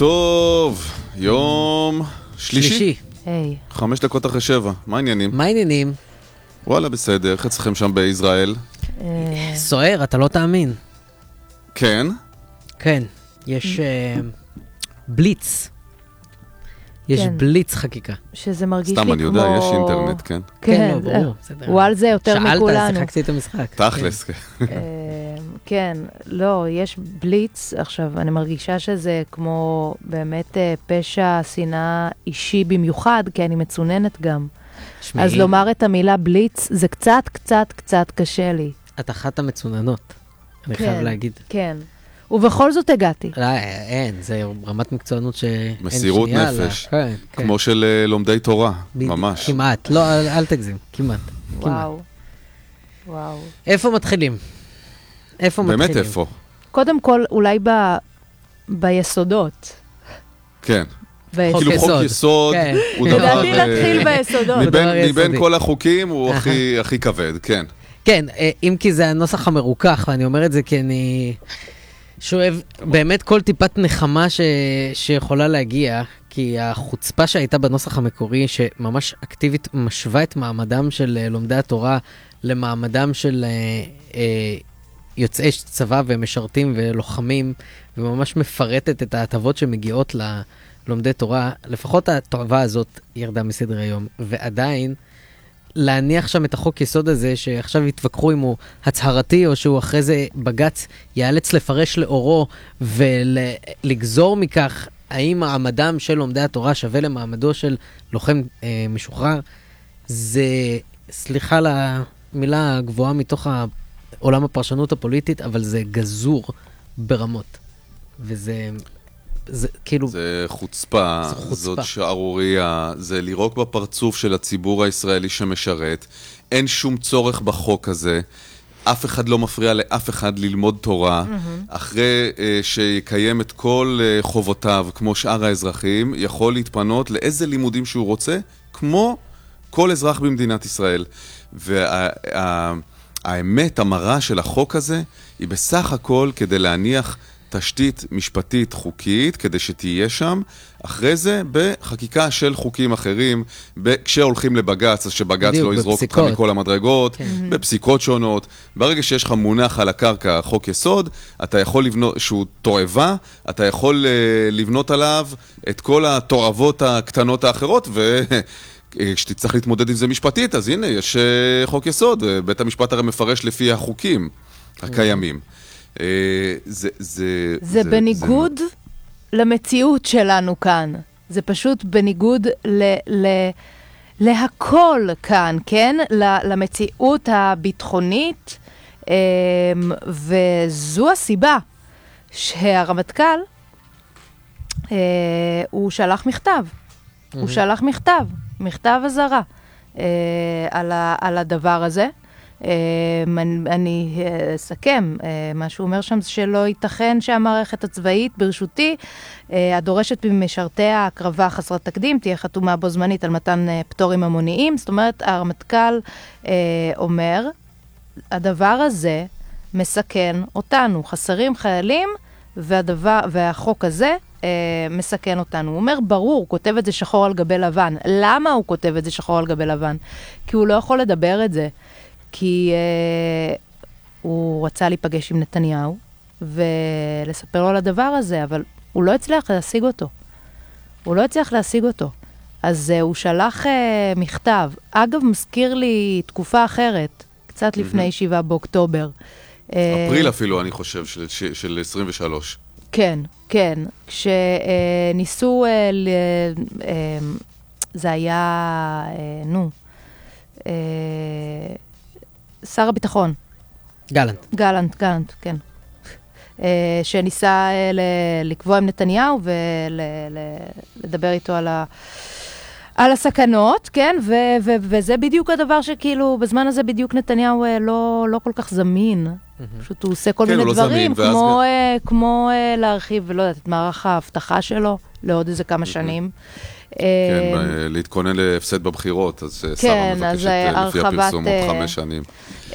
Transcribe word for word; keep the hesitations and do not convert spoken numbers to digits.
טוב, יום שלישי. שלישי. היי. חמש דקות אחרי שבע. מה העניינים? מה העניינים? וואלה, בסדר. איך אצלכם שם בישראל? אה, סוער, אתה לא תאמין. כן? כן, יש אה, בליץ. יש כן. בליץ חקיקה. שזה מרגיש לי כמו... סתם, אני יודע, יש אינטרנט, כן. כן, לא, ברור. בסדר. הוא על זה יותר מכולנו. שאלת, שיחקתי את המשחק. תכלס, כן. אה, כן, לא, יש בליץ. עכשיו, אני מרגישה שזה כמו באמת אה, פשע, שנאה אישי במיוחד, כי אני מצוננת גם. שמעי, אז לומר את המילה בליץ, זה קצת, קצת, קצת קשה לי. את אחת המצוננות, אני כן. חייב להגיד. כן. ובכל זאת הגעתי. לא, אין, זה רמת מקצוענות שאין מסירות שנייה לה. נפש. כן, כן. כמו של אה, לומדי תורה, בדיוק, ממש. כמעט, לא, אל, אל תגזים, כמעט. כמעט. וואו. וואו. איפה מתחילים? איפה מתחילים? באמת איפה? קודם כל, אולי ב... ביסודות. כן. ביסודות. חוק כאילו חוק יסוד. יסוד, כן. הוא דבר... לדעתי אה, להתחיל ביסודות. דבר מבין- מבין יסודי. כל החוקים הוא הכי- הכי כבד, כן. כן, אה, אם כי זה הנוסח המרוכך, ואני אומר את זה כי אני שואב באמת כל טיפת נחמה ש... שיכולה להגיע, כי החוצפה שהייתה בנוסח המקורי, שממש אקטיבית משווה את מעמדם של אה, לומדי התורה למעמדם של אה, אה, יוצאי צבא ומשרתים ולוחמים, וממש מפרטת את ההטבות שמגיעות ללומדי תורה, לפחות ההטבה הזאת ירדה מסדר היום, ועדיין להניח שם את החוק יסוד הזה, שעכשיו יתווכחו אם הוא הצהרתי, או שהוא אחרי זה בגץ ייאלץ לפרש לאורו, ולגזור מכך האם מעמדם של לומדי התורה שווה למעמדו של לוחם אה, משוחרר, זה, סליחה למילה הגבוהה מתוך עולם הפרשנות הפוליטית, אבל זה גזור ברמות. וזה, זה כאילו... זה חוצפה, זה חוצפה. זאת שערוריה, זה לירוק בפרצוף של הציבור הישראלי שמשרת. אין שום צורך בחוק הזה. אף אחד לא מפריע לאף אחד ללמוד תורה. אחרי אה, שיקיים את כל אה, חובותיו, כמו שאר האזרחים, יכול להתפנות לאיזה לימודים שהוא רוצה, כמו כל אזרח במדינת ישראל. והאמת המרה של החוק הזה, היא בסך הכל כדי להניח תשתית משפטית חוקית, כדי שתהיה שם, אחרי זה בחקיקה של חוקים אחרים, ב- כשהולכים לבגץ, אז שבגץ בדיוק, לא יזרוק אותך בפסיקות. מכל המדרגות, כן. בפסיקות שונות. ברגע שיש לך מונח על הקרקע חוק יסוד, אתה יכול לבנות, שהוא תועבה, אתה יכול uh, לבנות עליו את כל התועבות הקטנות האחרות, ו... כשתצטרך להתמודד עם זה משפטית, אז הנה, יש uh, חוק יסוד, בית המשפט הרי מפרש לפי החוקים הקיימים. אה, זה, זה, זה בניגוד למציאות שלנו כאן. זה פשוט בניגוד ל, ל, להכל כאן, כן? ל- למציאות הביטחונית, אמ, וזו הסיבה שהרמטכ"ל, אה, הוא שלח מכתב. הוא שלח מכתב, מכתב אזהרה אה, על, ה- על הדבר הזה. אני, אני אסכם, מה שהוא אומר שם זה שלא ייתכן שהמערכת הצבאית ברשותי, הדורשת ממשרתי ההקרבה חסרת תקדים, תהיה חתומה בו זמנית על מתן פטורים המוניים. זאת אומרת, הרמטכ"ל אומר, הדבר הזה מסכן אותנו, חסרים חיילים, והדבר, והחוק הזה מסכן אותנו. הוא אומר, ברור, הוא כותב את זה שחור על גבי לבן. למה הוא כותב את זה שחור על גבי לבן? כי הוא לא יכול לדבר את זה. כי uh, הוא רצה להיפגש עם נתניהו ולספר לו על הדבר הזה, אבל הוא לא הצליח להשיג אותו. הוא לא הצליח להשיג אותו. אז uh, הוא שלח uh, מכתב. אגב, מזכיר לי תקופה אחרת, קצת לפני שבעה באוקטובר. אפריל אפילו, אני חושב, של, של, של עשרים ושלוש. כן, כן. כשניסו, uh, ל, uh, זה היה, uh, נו, uh, שר הביטחון. גלנט. גלנט, גלנט, כן. אה, שניסה אה, ל- לקבוע עם נתניהו ולדבר איתו על, ה- על הסכנות, כן? ו- ו- וזה בדיוק הדבר שכאילו, בזמן הזה בדיוק נתניהו אה, לא, לא כל כך זמין. פשוט הוא עושה כל כן, מיני הוא לא דברים, זמין, ואז כמו, גם- אה, כמו אה, להרחיב, ולא יודעת, את מערך ההבטחה שלו לעוד איזה כמה שנים. כן, אה, ב- להתכונן להפסד בבחירות, אז שר כן, מבקשת אז, אה, אה, לפי הרחבת, הפרסום עוד אה, חמש שנים.